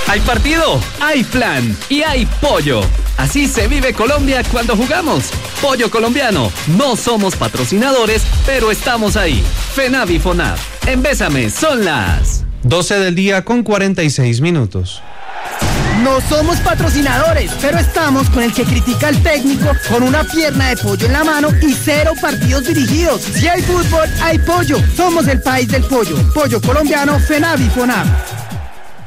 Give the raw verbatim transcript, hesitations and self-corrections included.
Hay partido, hay plan y hay pollo. Así se vive Colombia cuando jugamos. Pollo colombiano. No somos patrocinadores, pero estamos ahí. FENAV y FONAV. En Bésame son las doce del día con cuarenta y seis minutos. No somos patrocinadores, pero estamos con el que critica al técnico con una pierna de pollo en la mano y cero partidos dirigidos. Si hay fútbol, hay pollo. Somos el país del pollo. Pollo colombiano, FENAV y FONAV.